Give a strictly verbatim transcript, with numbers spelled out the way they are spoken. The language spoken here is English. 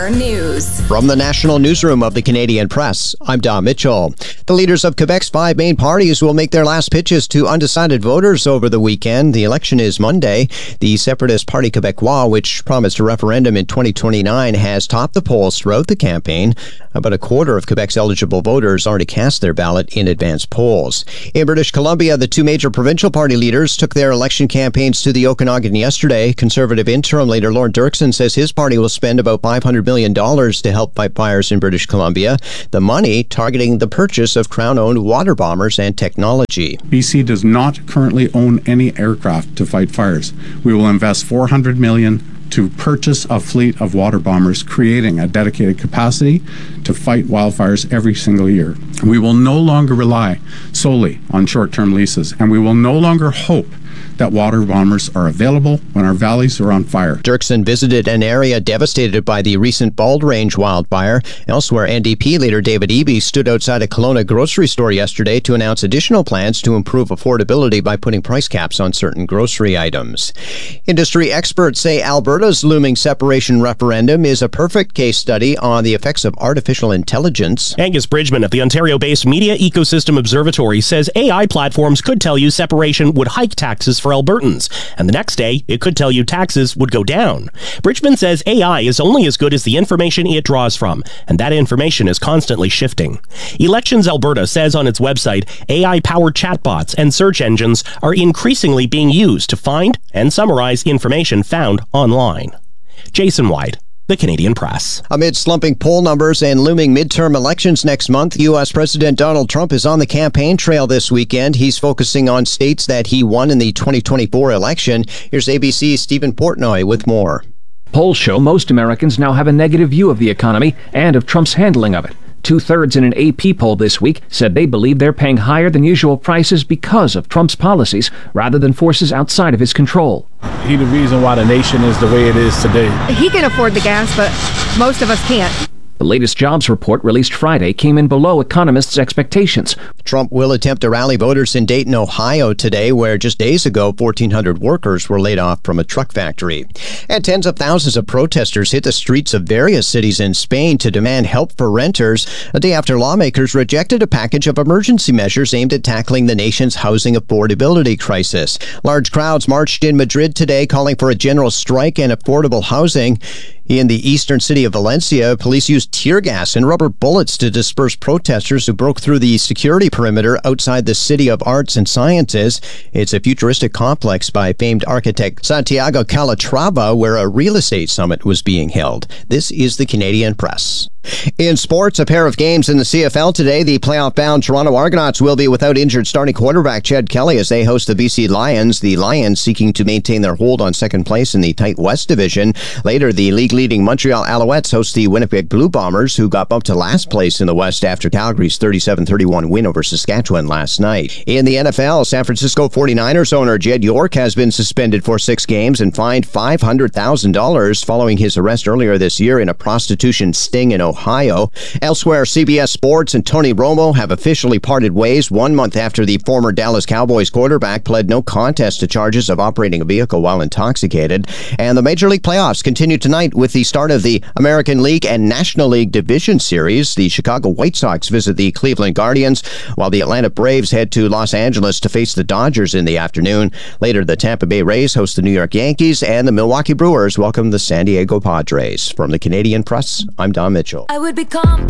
News. From the National Newsroom of the Canadian Press, I'm Don Mitchell. The leaders of Quebec's five main parties will make their last pitches to undecided voters over the weekend. The election is Monday. The separatist Parti Québécois, which promised a referendum in twenty twenty-nine, has topped the polls throughout the campaign. About a quarter of Quebec's eligible voters already cast their ballot in advance polls. In British Columbia, the two major provincial party leaders took their election campaigns to the Okanagan yesterday. Conservative interim leader Lorne Dirksen says his party will spend about five hundred million dollars to help fight fires in British Columbia. The money targeting the purchase of Crown-owned water bombers and technology. B C does not currently own any aircraft to fight fires. We will invest four hundred million dollars to purchase a fleet of water bombers, creating a dedicated capacity to fight wildfires every single year. We will no longer rely solely on short-term leases, and we will no longer hope that water bombers are available when our valleys are on fire. Dirksen visited an area devastated by the recent Bald Range wildfire. Elsewhere, N D P leader David Eby stood outside a Kelowna grocery store yesterday to announce additional plans to improve affordability by putting price caps on certain grocery items. Industry experts say Alberta's looming separation referendum is a perfect case study on the effects of artificial intelligence. Angus Bridgman at the Ontario-based Media Ecosystem Observatory says A I platforms could tell you separation would hike taxes for Albertans, and the next day it could tell you taxes would go down. Bridgman says A I is only as good as the information it draws from, and that information is constantly shifting. Elections Alberta says on its website, A I-powered chatbots and search engines are increasingly being used to find and summarize information found online. Jason White, The Canadian Press. Amid slumping poll numbers and looming midterm elections next month, U S President Donald Trump is on the campaign trail this weekend. He's focusing on states that he won in the twenty twenty-four election. Here's A B C's Stephen Portnoy with more. Polls show most Americans now have a negative view of the economy and of Trump's handling of it. Two-thirds in an A P poll this week said they believe they're paying higher than usual prices because of Trump's policies rather than forces outside of his control. He's the reason why the nation is the way it is today. He can afford the gas, but most of us can't. The latest jobs report released Friday came in below economists' expectations. Trump will attempt to rally voters in Dayton, Ohio today, where just days ago, fourteen hundred workers were laid off from a truck factory. And tens of thousands of protesters hit the streets of various cities in Spain to demand help for renters, a day after lawmakers rejected a package of emergency measures aimed at tackling the nation's housing affordability crisis. Large crowds marched in Madrid today, calling for a general strike and affordable housing. In the eastern city of Valencia, police used tear gas and rubber bullets to disperse protesters who broke through the security perimeter outside the City of Arts and Sciences. It's a futuristic complex by famed architect Santiago Calatrava, where a real estate summit was being held. This is the Canadian Press. In sports, a pair of games in the C F L today. The playoff-bound Toronto Argonauts will be without injured starting quarterback Ched Kelly as they host the B C Lions. The Lions seeking to maintain their hold on second place in the tight West Division. Later, the league-leading Montreal Alouettes host the Winnipeg Blue Bombers, who got bumped to last place in the West after Calgary's thirty-seven thirty-one win over Saskatchewan last night. In the N F L, San Francisco forty-niners owner Jed York has been suspended for six games and fined five hundred thousand dollars following his arrest earlier this year in a prostitution sting in Ohio. Ohio. Elsewhere, C B S Sports and Tony Romo have officially parted ways one month after the former Dallas Cowboys quarterback pled no contest to charges of operating a vehicle while intoxicated. And the Major League playoffs continue tonight with the start of the American League and National League Division Series. The Chicago White Sox visit the Cleveland Guardians, while the Atlanta Braves head to Los Angeles to face the Dodgers in the afternoon. Later, the Tampa Bay Rays host the New York Yankees, and the Milwaukee Brewers welcome the San Diego Padres. From the Canadian Press, I'm Don Mitchell. I would become